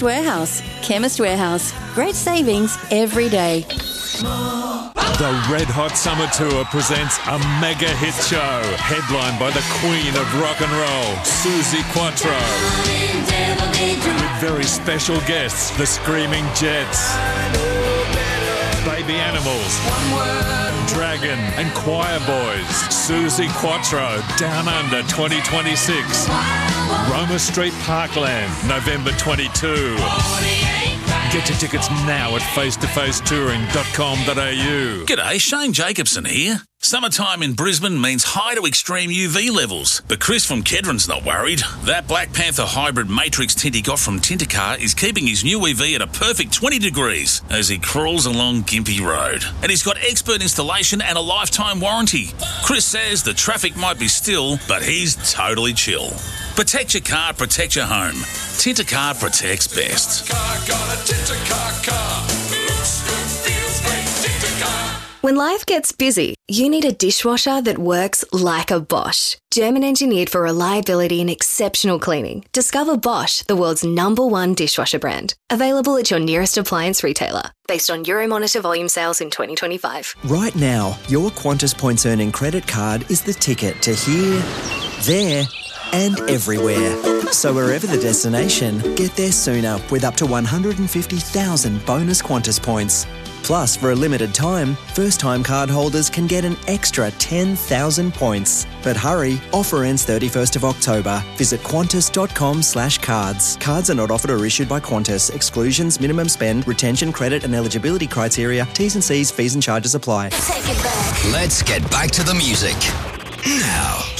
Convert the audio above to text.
Warehouse. Chemist Warehouse. Great savings every day. The Red Hot Summer Tour presents a mega hit show, headlined by the queen of rock and roll, Suzi Quatro. With very special guests, the Screaming Jets, Baby Animals, Dragon and Choir Boys. Suzi Quatro, Down Under 2026. Roma Street Parkland, November 22. Get your tickets now at face-to-facetouring.com.au. G'day, Shane Jacobson here. Summertime in Brisbane means high to extreme UV levels, but Chris from Kedron's not worried. That Black Panther hybrid matrix tint he got from Tintercar is keeping his new EV at a perfect 20 degrees as he crawls along Gympie Road. And he's got expert installation and a lifetime warranty. Chris says the traffic might be still, but he's totally chill. Protect your car, protect your home. Tintercar protects best. Got a Tintercar car. Looks good, feels great, Tintercar. When life gets busy, you need a dishwasher that works like a Bosch. German engineered for reliability and exceptional cleaning. Discover Bosch, the world's #1 dishwasher brand. Available at your nearest appliance retailer. Based on Euromonitor volume sales in 2025. Right now, your Qantas Points Earning credit card is the ticket to here, there, and everywhere. So wherever the destination, get there sooner with up to 150,000 bonus Qantas points. Plus, for a limited time, first-time card holders can get an extra 10,000 points. But hurry, offer ends 31st of October. Visit qantas.com/cards. Cards are not offered or issued by Qantas. Exclusions, minimum spend, retention, credit and eligibility criteria, T's and C's, fees and charges apply. Let's get back to the music. Now.